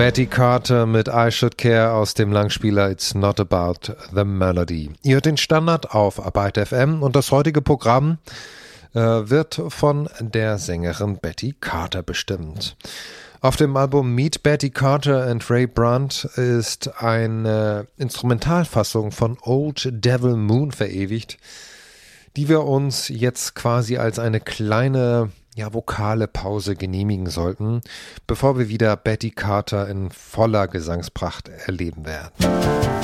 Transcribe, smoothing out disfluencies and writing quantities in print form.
Betty Carter mit I Should Care aus dem Langspieler It's Not About the Melody. Ihr hört den Standard auf Arbeit FM und das heutige Programm wird von der Sängerin Betty Carter bestimmt. Auf dem Album Meet Betty Carter and Ray Brandt ist eine Instrumentalfassung von Old Devil Moon verewigt, die wir uns jetzt quasi als eine kleine vokale Pause genehmigen sollten, bevor wir wieder Betty Carter in voller Gesangspracht erleben werden.